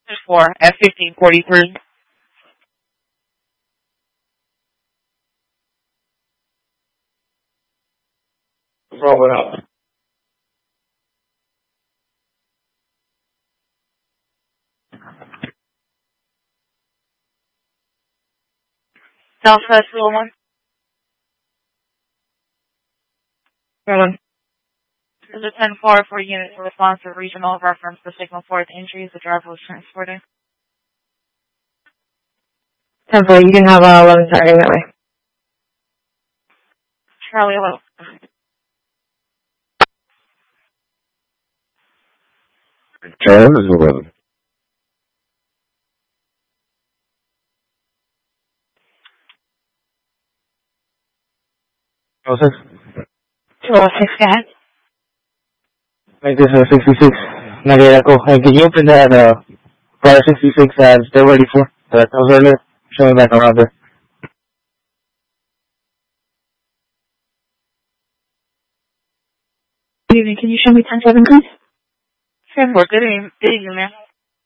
4 at 1543. Roll it up. Southwest 201. Roland. This is a 10-4 for unit to respond to regional reference to signal forth injuries the driver was transporting. 10-4, you can have 11 starting that way. Charlie 11. Charlie is 11. Oh, 6. 206, go ahead. Make this 66. Nadia Echo. Hey, can you open that bar 66 as they're ready for? That was earlier. Show me back around there. Good evening. Can you show me 10-7, please? 10-4, good evening, ma'am.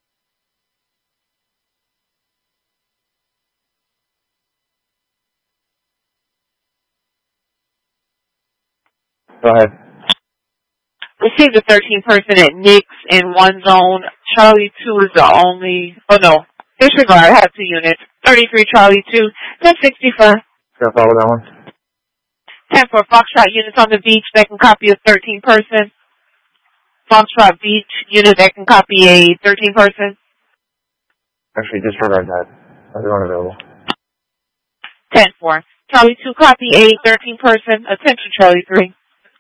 Go ahead. Received a 13 person at Nick's in one zone. Charlie 2 is the only, oh no, disregard, I have 2 units. 33 Charlie 2, 1065. Gotta follow that one. 10 for Foxtrot units on the beach that can copy a 13 person. Foxtrot beach unit that can copy a 13 person. Actually, disregard that. They're unavailable. 10-4. Charlie 2 copy a 13 person. Attention Charlie 3.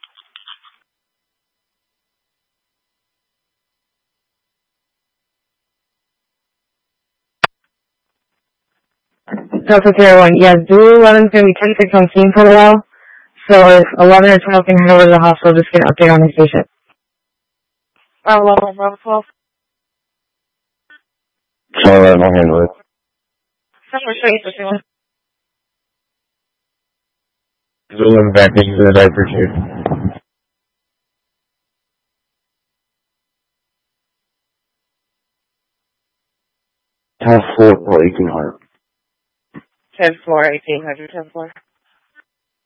Delta 01. Yeah, Zulu 11 is going to be 10-6 on scene for a while. So if 11 or 12 can head over to the hospital, just get an update on his patient. Bravo 11, Bravo 12. Charlie, I'll handle it. Somewhere straight for 2. Zulu back into the diaper too. 10-4 or 1800. 10-4, 1800, 10-4.